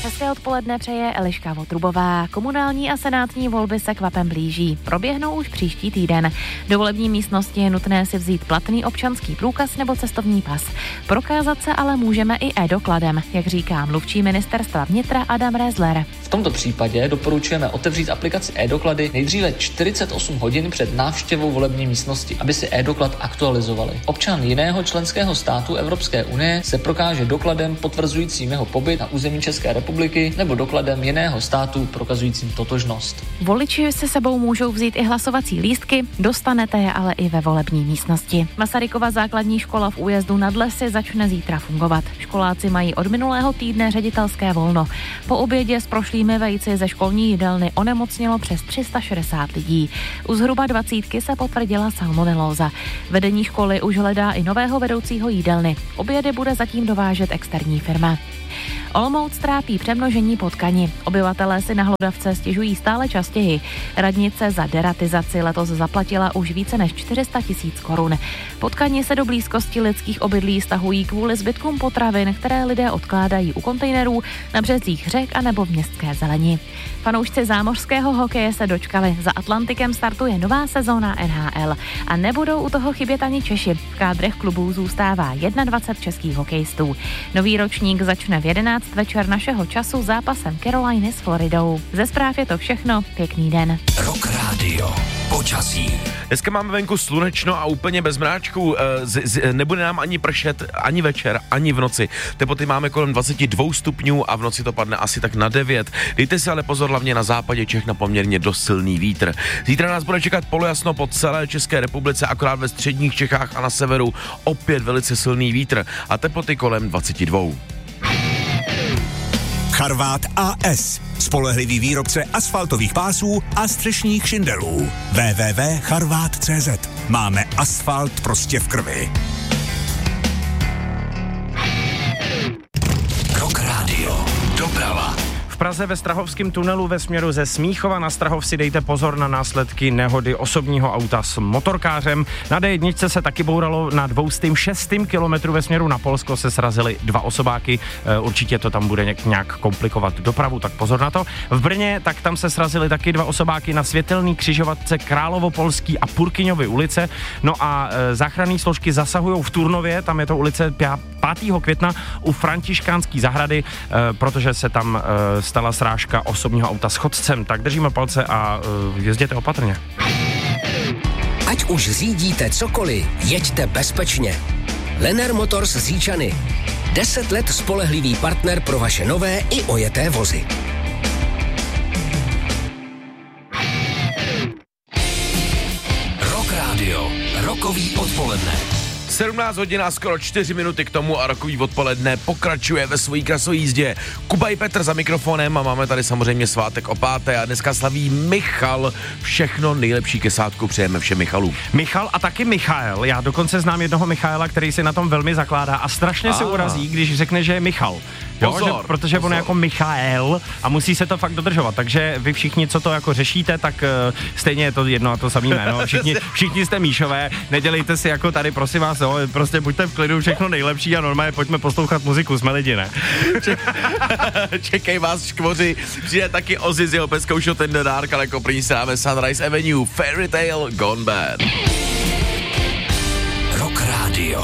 Hezké odpoledne přeje Eliška Votrubová. Komunální a senátní volby se kvapem blíží. Proběhnou už příští týden. Do volební místnosti je nutné si vzít platný občanský průkaz nebo cestovní pas. Prokázat se ale můžeme i e-dokladem, jak říká mluvčí ministerstva vnitra Adam Rezler. V tomto případě doporučujeme otevřít aplikaci e-doklady nejdříve 48 hodin před návštěvou volební místnosti, aby si e-doklad aktualizovali. Občan jiného členského státu Evropské unie se prokáže dokladem potvrzujícím jeho pobyt na území České republiky nebo dokladem jiného státu prokazujícím totožnost. Voliči se sebou můžou vzít i hlasovací lístky, dostanete je ale i ve volební místnosti. Masarykova základní škola v Újezdu nad Lesy začne zítra fungovat. Školáci mají od minulého týdne ředitelské volno. Po obědě s prošlými vejci ze školní jídelny onemocnělo přes 360 lidí. U zhruba 20 se potvrdila salmonelóza. Vedení školy už hledá i nového vedoucího jídelny. Obědy bude zatím dovážet externí firma. Olomouc trápí přemnožení potkani. Obyvatelé si na hlodavce stěžují stále častěji. Radnice za deratizaci letos zaplatila už více než 400 000 korun. Potkani se do blízkosti lidských obydlí stahují kvůli zbytkům potravin, které lidé odkládají u kontejnerů, na březích řek a nebo v městské zeleni. Fanoušci zámořského hokeje se dočkali. Za Atlantikem startuje nová sezóna NHL a nebudou u toho chybět ani Češi. V kádrech klubů zůstává 21 českých hokejistů. Nový ročník začne v 11 večer našeho času zápasem Caroliny s Floridou. Ze zpráv je to všechno. Pěkný den. Rock Radio. Počasí. Dneska máme venku slunečno a úplně bez mráčků. Nebude nám ani pršet, ani večer, ani v noci. Teploty máme kolem 22 stupňů a v noci to padne asi tak na 9. Dejte si ale pozor hlavně na západě Čech na poměrně dost silný vítr. Zítra nás bude čekat polojasno po celé České republice, akorát ve středních Čechách a na severu opět velice silný vítr a teploty kolem 22. Charvát AS. Spolehlivý výrobce asfaltových pásů a střešních šindelů. www.charvat.cz. Máme asfalt prostě v krvi. Rock Radio. Doprava. V Praze ve Strahovském tunelu ve směru ze Smíchova na Strahov si dejte pozor na následky nehody osobního auta s motorkářem. Na D1 se taky bouralo, na 206. kilometru ve směru na Polsko se srazily 2 osobáky. Určitě to tam bude nějak komplikovat dopravu, tak pozor na to. V Brně, tak tam se srazily taky 2 osobáky na světelný křižovatce Královopolský a Purkyňovy ulice. No a záchranné složky zasahují v Turnově, tam je to ulice 5. května u Františkánský zahrady, protože se tam stala srážka osobního auta s chodcem, tak držíme palce a jezděte opatrně. Ať už řídíte cokoliv, jeďte bezpečně. Lenner Motors z Říčany. 10 let spolehlivý partner pro vaše nové i ojeté vozy. Rock Radio. Rokový odpoledne. 17 hodin a skoro 4 minuty k tomu a rokový odpoledne pokračuje ve svojí krasojízdě. Kuba i Petr za mikrofonem a máme tady samozřejmě svátek o 5. a dneska slaví Michal. Všechno nejlepší ke svátku přejeme všem Michalům. Michal a taky Michael. Já dokonce znám jednoho Michaela, který si na tom velmi zakládá a strašně se urazí, když řekne, že je Michal. Jo, pozor, protože on je jako Michael a musí se to fakt dodržovat. Takže vy všichni, co to jako řešíte, tak stejně je to jedno a to samý jméno. Všichni jste Míšové, nedělejte si jako tady, prosím vás, jo, prostě buďte v klidu, všechno nejlepší a normálně pojďme poslouchat muziku, jsme lidi, ne? Čekej vás škvoři, přijde taky Ozzy z jeho peskou Shot in the Dark, ale jako první se dáme Sunrise Avenue, Fairy Tale Gone Bad. Rock Radio.